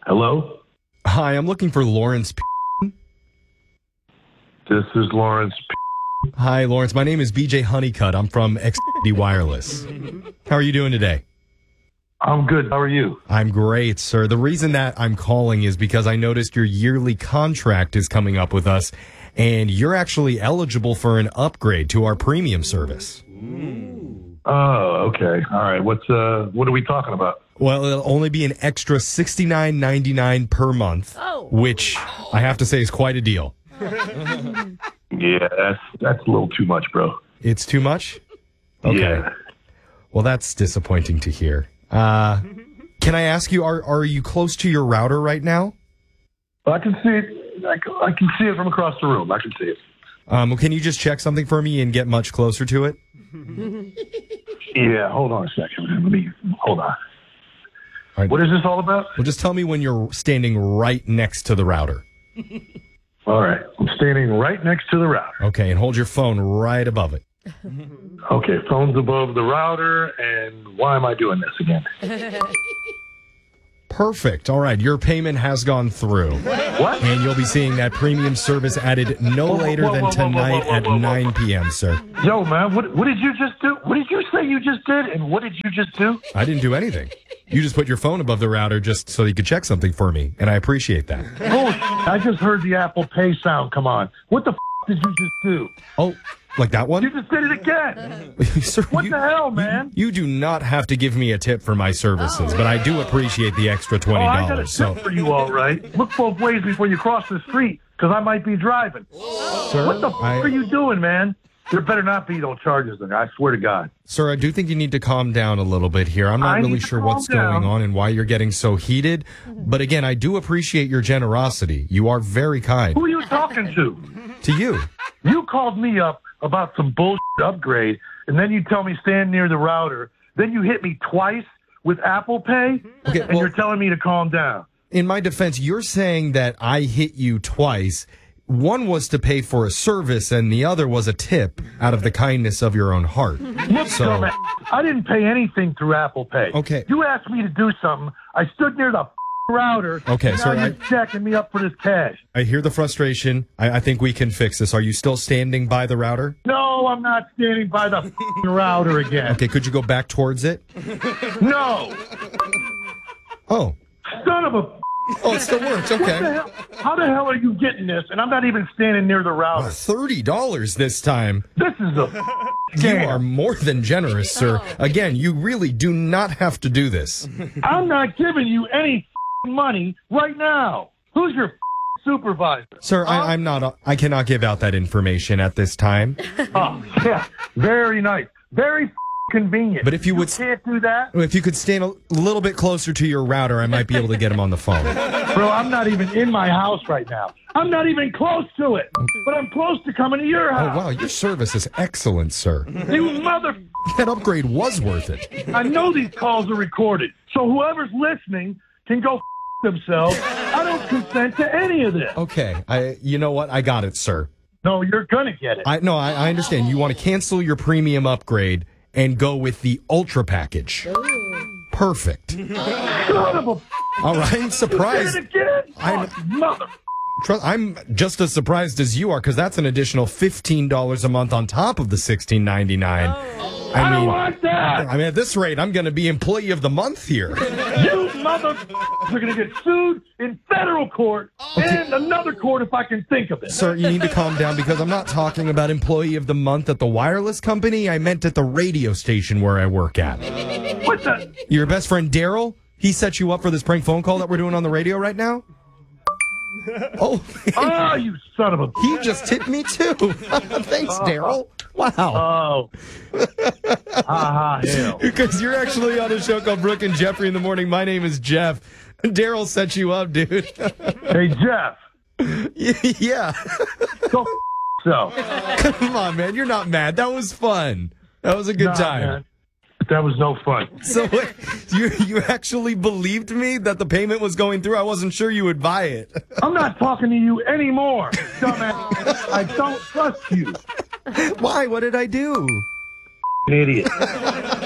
Hello? Hi, I'm looking for Lawrence. This is Lawrence. Hi, Lawrence. My name is BJ Honeycutt. I'm from XD Wireless. How are you doing today? I'm good. How are you? I'm great, sir. The reason that I'm calling is because I noticed your yearly contract is coming up with us, and you're actually eligible for an upgrade to our premium service. Oh, okay. All right. What are we talking about? Well, it'll only be an extra $69.99 per month, which I have to say is quite a deal. Yeah, that's a little too much, bro. It's too much? Okay. Yeah. Well, that's disappointing to hear. Can I ask you, are you close to your router right now? I can see it. I can see it from across the room. I can see it. Well, can you just check something for me and get much closer to it? Yeah, hold on a second. Hold on. All right. What is this all about? Well, just tell me when you're standing right next to the router. All right. I'm standing right next to the router. Okay, and hold your phone right above it. Okay, phone's above the router, and why am I doing this again? Perfect. All right, your payment has gone through. What? And you'll be seeing that premium service added no later than tonight at 9 p.m., sir. Yo, man, what did you just do? What did you say you just did, and what did you just do? I didn't do anything. You just put your phone above the router just so you could check something for me, and I appreciate that. Oh, I just heard the Apple Pay sound come on. What the did you just do? Oh, like that one? You just did it again. Sir, What the hell, man? You do not have to give me a tip for my services, but I do appreciate the extra $20. Oh, I got a tip for you, all right. Look both ways before you cross the street, because I might be driving. Sir, What the are you doing, man? There better not be no charges, then. I swear to God. Sir, I do think you need to calm down a little bit here. I'm not really sure what's going on and why you're getting so heated. But again, I do appreciate your generosity. You are very kind. Who are you talking to? To you. You called me up about some bullshit upgrade, and then you tell me stand near the router. Then you hit me twice with Apple Pay, Okay, and you're telling me to calm down. In my defense, you're saying that I hit you twice. One was to pay for a service, and the other was a tip out of the kindness of your own heart. Look, dumbass, I didn't pay anything through Apple Pay. Okay. You asked me to do something. I stood near the router. Okay, and sir, now you're jacking me up for this cash. I hear the frustration. I think we can fix this. Are you still standing by the router? No, I'm not standing by the router again. Okay, could you go back towards it? No. Oh. Son of a... Oh, it still works. What the Okay. hell? How the hell are you getting this? And I'm not even standing near the router. $30 this time. This is a You scam. are more than generous, sir. Again, you really do not have to do this. I'm not giving you any money right now. Who's your supervisor? Sir, I'm not. I cannot give out that information at this time. Oh, yeah. Very nice. Very convenient. But if you would, can't do that. if you could stand a little bit closer to your router, I might be able to get him on the phone. Bro, I'm not even in my house right now. I'm not even close to it. But I'm close to coming to your Oh house. wow, your service is excellent, sir. You mother... That upgrade was worth it. I know these calls are recorded. So whoever's listening can go themselves. I don't consent to any of this. Okay, you know what? I got it, sir. No, you're going to get it. I understand. You want to cancel your premium upgrade and go with the Ultra package. Perfect. Son of a... All right, I'm surprised. Did it again? Mother... I'm just as surprised as you are because that's an additional $15 a month on top of the $16.99. I don't want that. I mean, at this rate, I'm going to be employee of the month here. You mother... You're going to get sued in federal court and another court if I can think of it. Sir, you need to calm down because I'm not talking about employee of the month at the wireless company. I meant at the radio station where I work at. What the... Your best friend, Daryl, he set you up for this prank phone call that we're doing on the radio right now? Oh, Oh, you son of a... he just tipped me too. Thanks, Daryl. Wow. Oh. Hell. Because you're actually on a show called Brooke and Jeffrey in the Morning. My name is Jeff. Daryl set you up, dude. Hey, Jeff. Yeah. Go yourself. Come on, man. You're not mad. That was fun. That was a good time. Man. That was no fun. So wait, you actually believed me that the payment was going through? I wasn't sure you would buy it. I'm not talking to you anymore, dumbass. I don't trust you. Why? What did I do? Idiot.